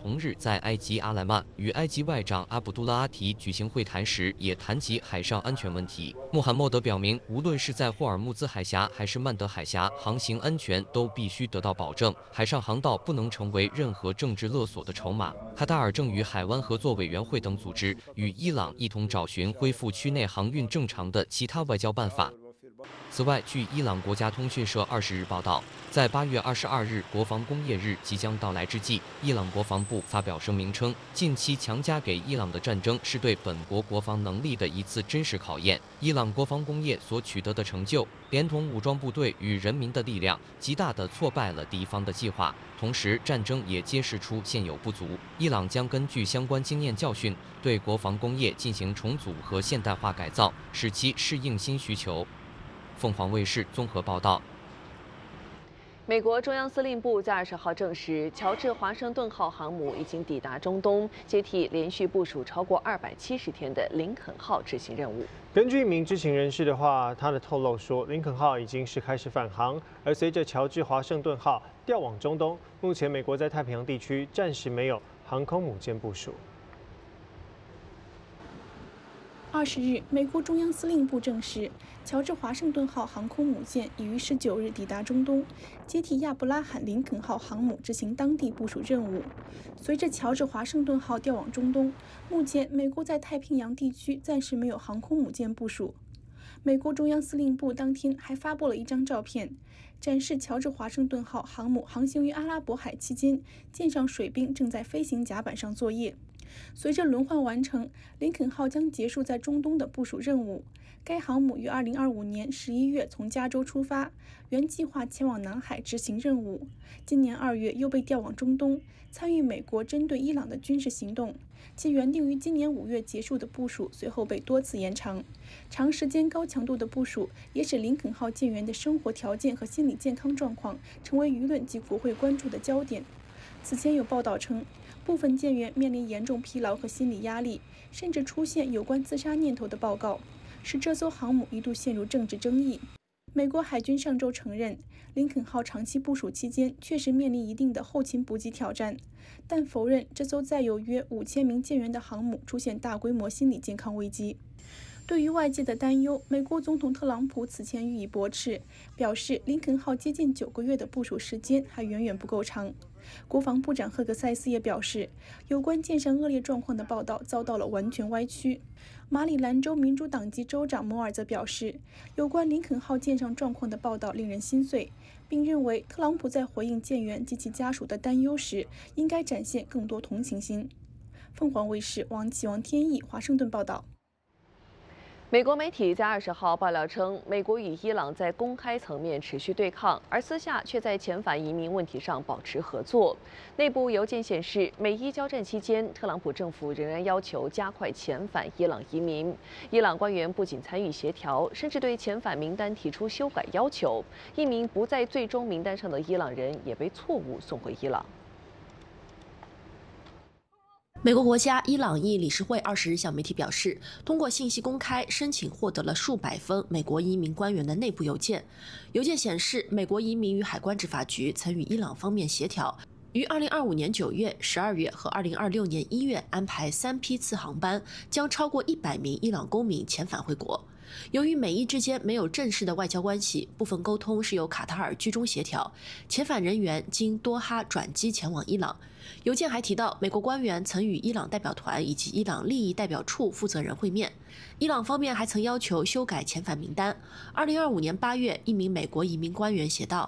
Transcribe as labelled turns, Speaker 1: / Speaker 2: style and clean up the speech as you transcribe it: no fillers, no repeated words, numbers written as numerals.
Speaker 1: 同日在埃及阿莱曼与埃及外长阿卜杜拉阿提举行会谈时，也谈及海上安全问题。穆罕默德表明，无论是在霍尔木兹海峡还是曼德海峡，航行安全都必须得到保证，海上航道不能成为任何政治勒索的筹码。卡塔尔正与海湾合作委员会等组织与伊朗一同找寻恢复区内航运正常的其他外交办法。此外，据伊朗国家通讯社20日报道，在8月22日国防工业日即将到来之际，伊朗国防部发表声明称，近期强加给伊朗的战争是对本国国防能力的一次真实考验。伊朗国防工业所取得的成就，连同武装部队与人民的力量，极大地挫败了敌方的计划。同时，战争也揭示出现有不足。伊朗将根据相关经验教训，对国防工业进行重组和现代化改造，使其适应新需求。凤凰卫视综合报道。
Speaker 2: 美国中央司令部在20号证实，乔治华盛顿号航母已经抵达中东，接替连续部署超过270天的林肯号执行任务。
Speaker 3: 根据一名知情人士的话，他的透露说，林肯号已经是开始返航，而随着乔治华盛顿号调往中东，目前美国在太平洋地区暂时没有航空母舰部署。
Speaker 4: 20日，美国中央司令部证实，乔治华盛顿号航空母舰已于19日抵达中东，接替亚布拉罕·林肯号航母执行当地部署任务。随着乔治华盛顿号调往中东，目前美国在太平洋地区暂时没有航空母舰部署。美国中央司令部当天还发布了一张照片，展示乔治华盛顿号航母航行于阿拉伯海期间，舰上水兵正在飞行甲板上作业。随着轮换完成，林肯号将结束在中东的部署任务。该航母于2025年11月从加州出发，原计划前往南海执行任务。今年2月又被调往中东，参与美国针对伊朗的军事行动。其原定于今年5月结束的部署，随后被多次延长。长时间高强度的部署也使林肯号舰员的生活条件和心理健康状况成为舆论及国会关注的焦点。此前有报道称，部分舰员面临严重疲劳和心理压力，甚至出现有关自杀念头的报告，使这艘航母一度陷入政治争议。美国海军上周承认，林肯号长期部署期间确实面临一定的后勤补给挑战，但否认这艘载有约5000名舰员的航母出现大规模心理健康危机。对于外界的担忧，美国总统特朗普此前予以驳斥，表示林肯号接近9个月的部署时间还远远不够长。国防部长赫格塞斯也表示，有关舰上恶劣状况的报道遭到了完全歪曲。马里兰州民主党籍州长摩尔则表示，有关林肯号舰上状况的报道令人心碎，并认为特朗普在回应舰员及其家属的担忧时，应该展现更多同情心。凤凰卫视王启王天意华盛顿报道。
Speaker 2: 美国媒体在20号爆料称，美国与伊朗在公开层面持续对抗，而私下却在遣返移民问题上保持合作。内部邮件显示，美伊交战期间，特朗普政府仍然要求加快遣返伊朗移民。伊朗官员不仅参与协调，甚至对遣返名单提出修改要求。一名不在最终名单上的伊朗人也被错误送回伊朗。
Speaker 5: 美国国家伊朗裔理事会20日向媒体表示，通过信息公开申请获得了数百封美国移民官员的内部邮件。邮件显示，美国移民与海关执法局曾与伊朗方面协调，于2025年9月、12月和2026年1月安排3批次航班，将超过100名伊朗公民遣返回国。由于美伊之间没有正式的外交关系，部分沟通是由卡塔尔居中协调，遣返人员经多哈转机前往伊朗。邮件还提到，美国官员曾与伊朗代表团以及伊朗利益代表处负责人会面。伊朗方面还曾要求修改遣返名单。2025年8月，一名美国移民官员写道：“